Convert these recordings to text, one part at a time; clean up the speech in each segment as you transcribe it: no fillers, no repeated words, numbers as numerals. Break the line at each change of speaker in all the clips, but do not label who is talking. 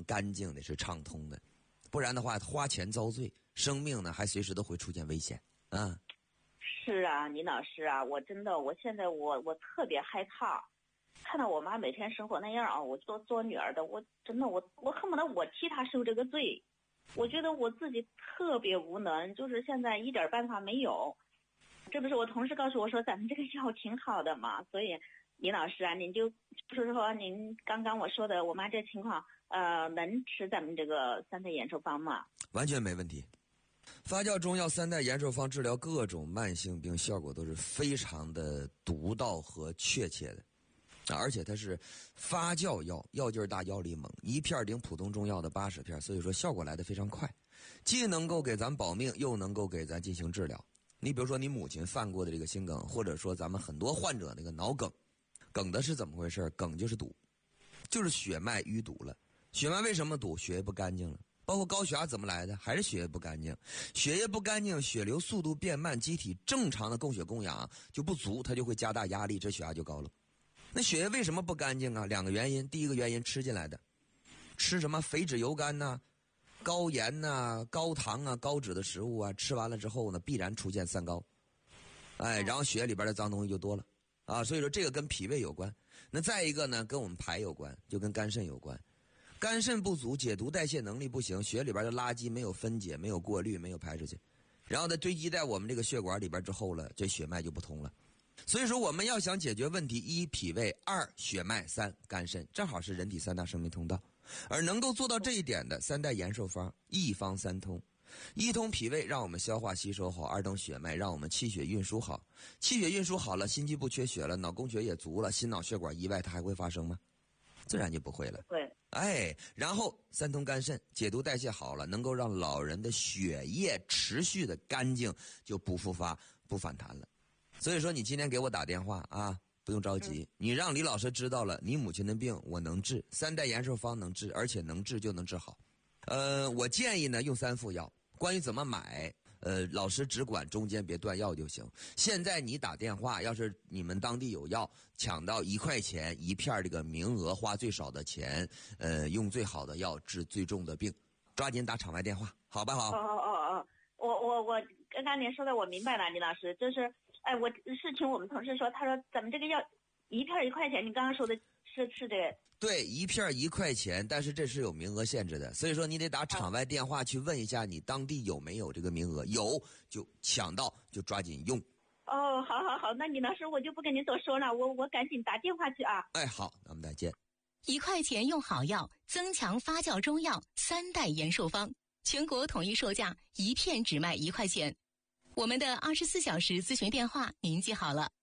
干净的，是畅通的，不然的话花钱遭罪，生命呢还随时都会出现危险啊。
是啊，倪老师啊，我真的，我现在我特别害怕，看到我妈每天生活那样啊，我做女儿的，我真的我恨不得我替她受这个罪，我觉得我自己特别无能，就是现在一点办法没有。这不是我同事告诉我说咱们这个药挺好的嘛，所以倪老师啊，您就是说您刚刚我说的我妈这情况，能吃咱们这个三代延寿方吗？
完全没问题。发酵中药三代延寿方治疗各种慢性病效果都是非常的独到和确切的，而且它是发酵药，药劲儿大，药力猛，一片顶普通中药的80片，所以说效果来得非常快，既能够给咱保命，又能够给咱进行治疗。你比如说你母亲犯过的这个心梗，或者说咱们很多患者那个脑梗，梗的是怎么回事？梗就是堵，就是血脉淤堵了。血脉为什么堵？血液不干净了。包括高血压怎么来的？还是血液不干净。血液不干净，血流速度变慢，机体正常的供血供氧就不足，它就会加大压力，这血压就高了。那血液为什么不干净啊？2个原因。第一个原因吃进来的，吃什么肥脂油甘呐、高盐呐、高糖啊、高脂的食物啊，吃完了之后呢，必然出现三高，然后血液里边的脏东西就多了啊，所以说这个跟脾胃有关。那再一个呢，跟我们排有关，就跟肝肾有关。肝肾不足，解毒代谢能力不行，血里边的垃圾没有分解，没有过滤，没有排出去，然后呢堆积在我们这个血管里边之后了，这血脉就不通了。所以说我们要想解决问题，1脾胃，2血脉，3肝肾，正好是人体3大生命通道。而能够做到这一点的三代延寿方，一方三通。一通脾胃，让我们消化吸收好；2通血脉，让我们气血运输好。气血运输好了，心肌不缺血了，脑供血也足了，心脑血管意外它还会发生吗？自然就不会了。
对，
然后3通肝肾，解毒代谢好了，能够让老人的血液持续的干净，就不复发不反弹了。所以说你今天给我打电话啊，不用着急，你让李老师知道了，你母亲的病我能治，三代延寿方能治，而且能治就能治好。我建议呢用3副药，关于怎么买，老师只管中间别断药就行。现在你打电话，要是你们当地有药，抢到1块钱1片这个名额，花最少的钱，用最好的药治最重的病，抓紧打场外电话，好不好？
我刚刚您说的我明白了，李老师，就是，我是听我们同事说，他说咱们这个药1片1块钱，你刚刚说的是这个。
对，1片1块钱，但是这是有名额限制的，所以说你得打场外电话去问一下你当地有没有这个名额，有就抢到就抓紧用。
哦，好，那李老师我就不跟你多说了，我赶紧打电话去啊。
好，那我们再见。
1块钱用好药，增强发酵中药三代延寿方，全国统一售价1片只卖1块钱。我们的24小时咨询电话您记好了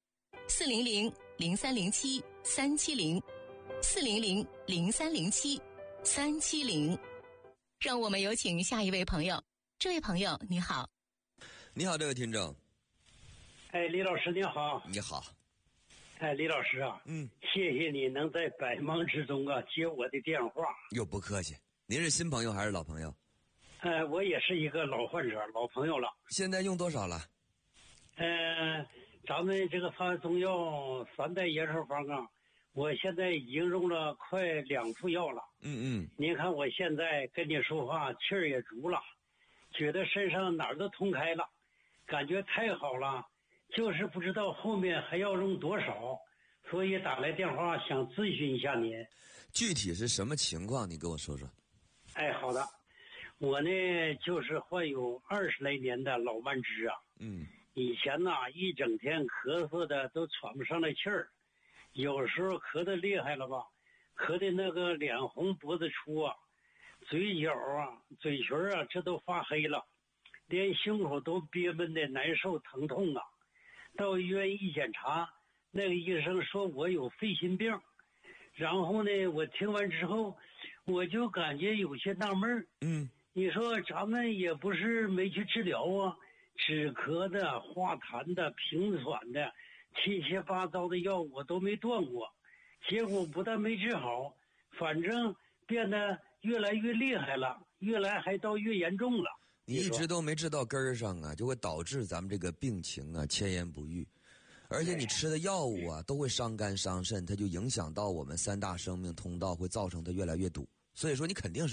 ，400-0307-370，400-0307-370。让我们有请下一位朋友。这位朋友你好。
你好，这位听众。
李老师你好。
你好。
李老师啊，谢谢你能在百忙之中啊接我的电话。
又不客气。您是新朋友还是老朋友？
我也是一个老患者，老朋友了。
现在用多少了？
咱们这个发中药三代延寿方啊，我现在已经用了快2副药了。您看我现在跟你说话气儿也足了，觉得身上哪儿都通开了，感觉太好了，就是不知道后面还要用多少，所以打来电话想咨询一下您。
具体是什么情况？你跟我说说。
好的，我呢就是患有20来年的老慢支啊。以前呐一整天咳嗽的都喘不上来气儿，有时候咳得厉害了吧，咳得那个脸红脖子粗啊，嘴角啊嘴唇啊这都发黑了，连胸口都憋闷的难受疼痛啊。到医院一检查，那个医生说我有肺心病，然后呢我听完之后我就感觉有些纳闷。你说咱们也不是没去治疗啊，止咳的、化痰的、平喘的，七七八糟的药我都没断过，结果不但没治好，反正变得越来越厉害了，越来还到越严重了。
你一直都没治到根儿上啊，就会导致咱们这个病情啊迁延不愈，而且你吃的药物啊都会伤肝伤肾，它就影响到我们3大生命通道，会造成它越来越堵。所以说你肯定是